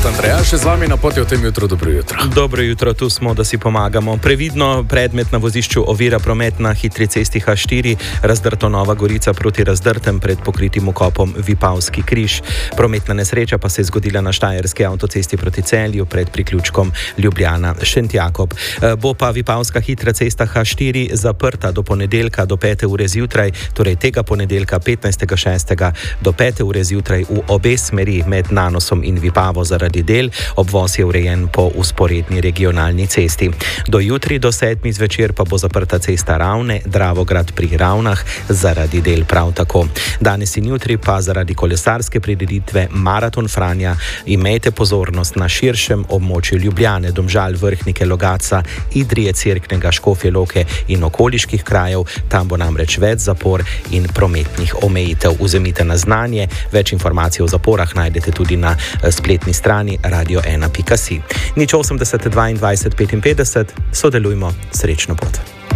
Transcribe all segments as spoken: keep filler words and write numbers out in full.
gospod Andreja, še z vami na poti v tem jutru. Dobro jutro. Dobro jutro, tu smo, da si pomagamo. Previdno, predmet na vozišču ovira promet na hitri cesti H štiri, Razdrto Nova Gorica proti Razdrtem pred pokritim ukopom Vipavski križ. Prometna nesreča pa se je zgodila na Štajerski avtocesti proti Celju pred priključkom Ljubljana Šentjakob. Bo pa Vipavska hitra cesta H štiri zaprta do ponedeljka do pete ure zjutraj, torej tega ponedeljka petnajstega šestega do pete ure zjutraj v obe smeri med Nanosom in Vipavo zaradi del. Obvoz je urejen po usporedni regionalni cesti. Do jutri do sedmih zvečer pa bo zaprta cesta Ravne, Dravograd pri Ravnah zaradi del prav tako. Danes in jutri pa zaradi kolesarske prireditve Maraton Franja imejte pozornost na širšem območju Ljubljane, Domžal, Vrhnike, Logatca, Idrije, Cerknega, Škofje Loke in okoliških krajev. Tam bo namreč več zapor in prometnih omejitev. Vzemite na znanje, več informacij o zaporah najdete tudi na spletni strani radio ena pika si. Nič osemdeset dvaindvajset petinpetdeset, sodelujmo, srečno pot.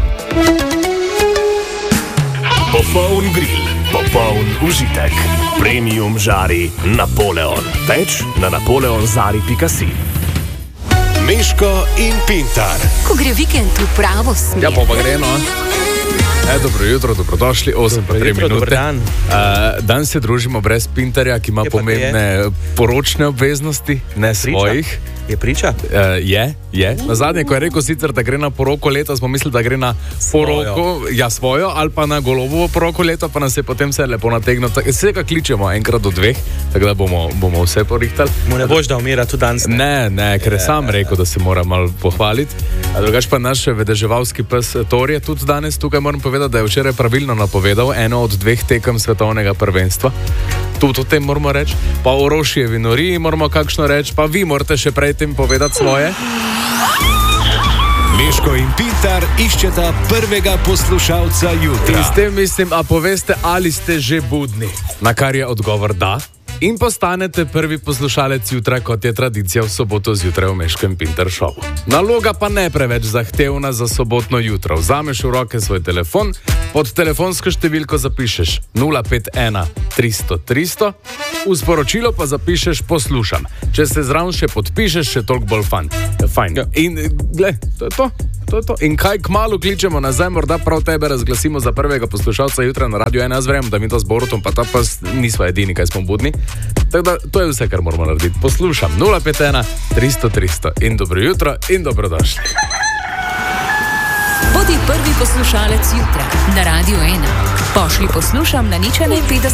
Popoln grill, popoln užitek. Premium žari Napoleon. Več na napoleonzari pika si. Meško in Pintar. Ko gre vikend v pravo smer. Ja, pa pa gre, no. E, dobro jutro, dobrodošli, osem pa tri minute. Dan. Uh, danes se družimo brez Pintarja, ki ima pomembne poročne obveznosti, ne svojih. Je priča? Uh, je, je. Na zadnje, ko je rekel sicer, da gre na poroko leta, smo mislili, da gre na poroko, svojo. ja svojo, ali pa na Golobovo poroko leta, pa nas je potem vse lepo nategnilo. Vsega kličemo enkrat do dveh, tako da bomo, bomo vse porihtali. Mu ne boš da umira tudi danes? Ne, ne, ne ker je sam rekel, da se mora malo pohvaliti. Drugač pa naš vedeževalski pes Tor je tudi danes tukaj, moram povedati, da je včeraj pravilno napovedal eno od dveh tekem svetovnega prvenstva. Tudi o tem moramo reči, pa o Rošijevi noriji moramo kakšno reči, pa vi morate še prej tem povedati svoje. Meško in Pintar iščeta prvega poslušalca jutra. In s tem mislim, a poveste, ali ste že budni? Na kar je odgovor da. In postanete prvi poslušalec jutra, kot je tradicija v soboto zjutraj v Meškem Pintar šovu. Naloga pa ne preveč zahtevna za sobotno jutro. Vzameš v roke svoj telefon, pod telefonsko številko zapišeš nula pet ena tristo tristo, v sporočilo pa zapišeš poslušam. Če se zraven še podpišeš, še toliko bolj fan. Fajn. In gled, to je to. To je to. In kaj kmalu kličemo nazaj, morda prav tebe razglasimo za prvega poslušalca jutra na Radio ena. Jaz verjamem, da mi to z Borutom pa ta pa nismo edini, kaj smo budni. Tako da to je vse, kar moramo narediti. Poslušam nula pet ena tristo tristo. In dobro jutro in dobrodošli. Bodi prvi poslušalec jutra na Radio ena. Pošli poslušam na nič ena petdeset.